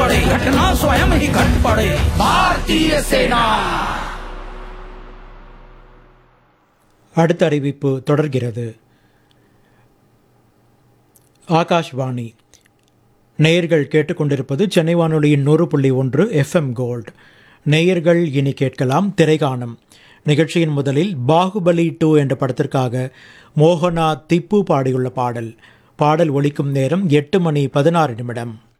पड़े, घटना स्वयं ही घट पड़े। भारतीय सेना। அடுத்த அறிவிப்பு தொடர்கிறது. ஆகாஷ்வாணி. நேயர்கள் கேட்டுக்கொண்டிருப்பது சென்னை வானொலியின் 100.1 FM கோல்ட். நேயர்கள் இனி கேட்கலாம் திரைகாணம். நிகழ்ச்சியின் முதலில் பாகுபலி 2 என்ற படத்திற்காக மோகனா திப்பு பாடியுள்ள பாடல் ஒலிக்கும் நேரம் 8 மணி 16 நிமிடம்.